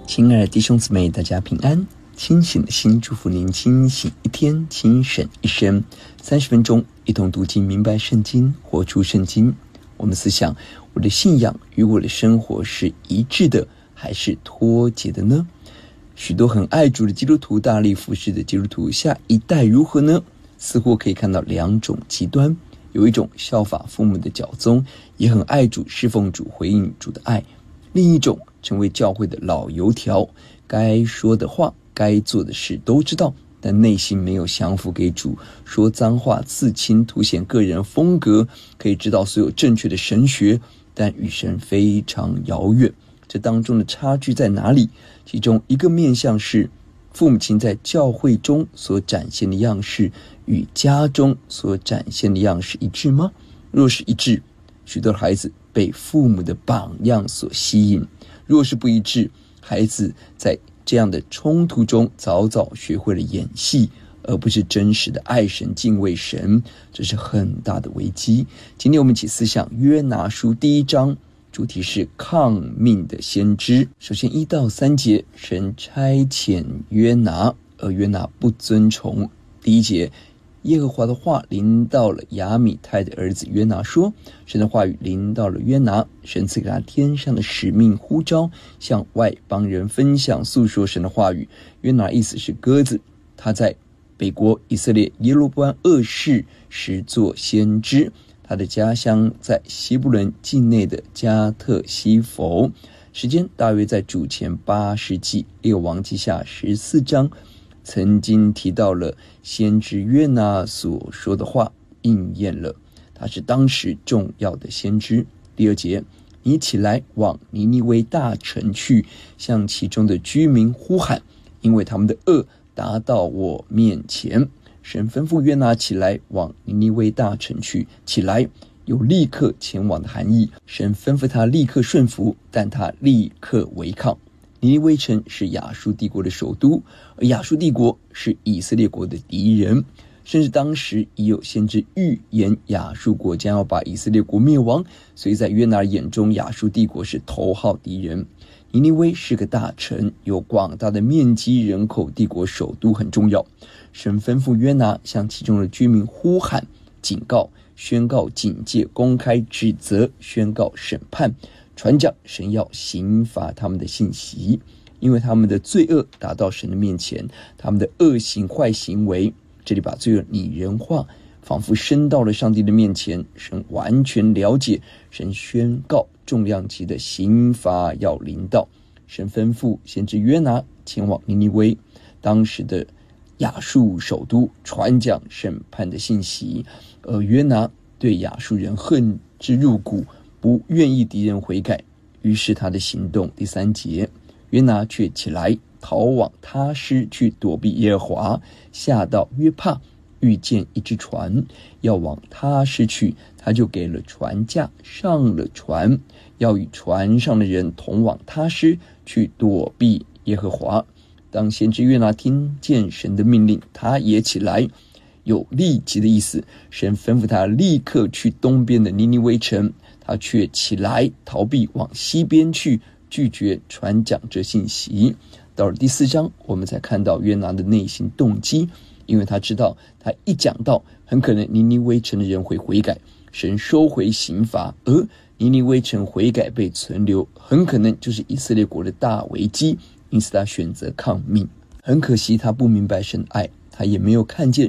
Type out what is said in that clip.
亲爱的弟兄姊妹，大家平安。清醒的心祝福您清醒一天，清醒一生。30分钟一同读经，明白圣经，活出圣经。我们思想，我的信仰与我的生活是一致的，还是脱节的呢？许多很爱主的基督徒，大力服侍的基督徒，下一代如何呢？似乎可以看到两种极端，有一种效法父母的教宗，也很爱主，侍奉主，回应主的爱；另一种成为教会的老油条，该说的话，该做的事都知道，但内心没有降服给主，说脏话，刺青，凸显个人风格，可以知道所有正确的神学，但与神非常遥远。这当中的差距在哪里？其中一个面向是父母亲在教会中所展现的样式与家中所展现的样式一致吗？若是一致，许多孩子被父母的榜样所吸引；若是不一致，孩子在这样的冲突中早早学会了演戏，而不是真实的爱神、敬畏神，这是很大的危机。今天我们一起思想约拿书第1章，主题是抗命的先知。首先1到3节，神差遣约拿，而约拿不遵从。第1节，耶和华的话临到了亚米太的儿子约拿说，神的话语临到了约拿，神赐给他天上的使命呼召，向外邦人分享诉说神的话语。约拿意思是鸽子，他在北国以色列耶罗波安2世时做先知，他的家乡在西布伦境内的加特西弗，时间大约在主前8世纪。列王记下14章曾经提到了先知约拿所说的话应验了，他是当时重要的先知。第2节，你起来往尼尼微大城去，向其中的居民呼喊，因为他们的恶达到我面前。神吩咐约拿起来往尼尼微大城去，起来有立刻前往的含义。神吩咐他立刻顺服，但他立刻违抗。尼尼微城是亚述帝国的首都，而亚述帝国是以色列国的敌人，甚至当时已有先知预言亚述国将要把以色列国灭亡，所以在约拿眼中，亚述帝国是头号敌人。尼尼微是个大城，有广大的面积，人口，帝国首都很重要。神吩咐约拿向其中的居民呼喊、警告、宣告警戒、公开指责、宣告审判，传讲神要刑罚他们的信息，因为他们的罪恶达到神的面前，他们的恶行坏行为，这里把罪恶拟人化，仿佛升到了上帝的面前，神完全了解，神宣告重量级的刑罚要临到。神吩咐先知约拿前往尼尼微，当时的亚述首都，传讲审判的信息，而约拿对亚述人恨之入骨，不愿意敌人悔改，于是他的行动。第3节，约拿却起来逃往他施去躲避耶和华，下到约帕，遇见一只船要往他施去，他就给了船价，上了船，要与船上的人同往他施去躲避耶和华。当先知约拿听见神的命令，他也起来，有立即的意思。神吩咐他立刻去东边的尼尼微城，他却起来逃避往西边去，拒绝传讲这信息。到了第4章，我们才看到约拿的内心动机，因为他知道他一讲到，很可能尼尼微城的人会悔改，神收回刑罚，而尼尼微城悔改被存留，很可能就是以色列国的大危机，因此他选择抗命。很可惜他不明白神爱，他也没有看见